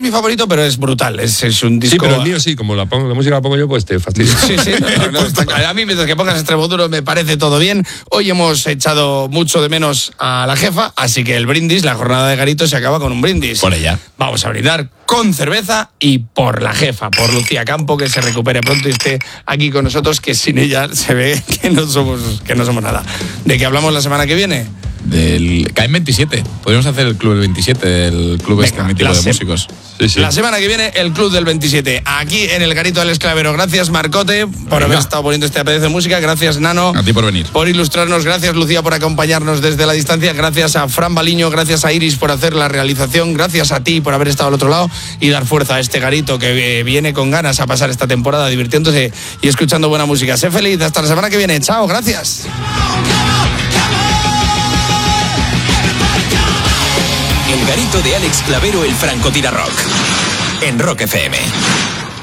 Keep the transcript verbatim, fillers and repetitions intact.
mi favorito, pero es brutal. Es, es un disco... Sí, pero el mío sí, como la, pongo, la música la pongo yo, pues te fastidia. Sí, sí, no, no, está claro. A mí mientras que pongas Extremoduro me parece todo bien. Hoy hemos echado mucho de menos a la jefa, así que el brindis, la jornada de Garito se acaba con un brindis. Por ella. Vamos a brindar con cerveza y por la jefa, por Lucía Campo, que se recupere pronto y esté aquí con nosotros, que sin ella se ve que no somos, que no somos nada. ¿De qué hablamos la semana que viene? Del K M veintisiete. Podríamos hacer el Club del veintisiete, el club Venga, este mítico la de se- músicos. Sí, sí. La semana que viene, el Club del veintisiete, aquí en el Garito del Esclavero. Gracias, Marcote, por Venga. haber estado poniendo este pedazo de música. Gracias, Nano. A ti por venir. Por ilustrarnos. Gracias, Lucía, por acompañarnos desde la distancia. Gracias a Fran Baliño, gracias a Iris por hacer la realización. Gracias a ti por haber estado al otro lado y dar fuerza a este Garito que eh, viene con ganas a pasar esta temporada divirtiéndose y escuchando buena música. Sé feliz. Hasta la semana que viene. Chao. Gracias. El Garito de Alex Clavero, el francotirador rock. En Rock F M.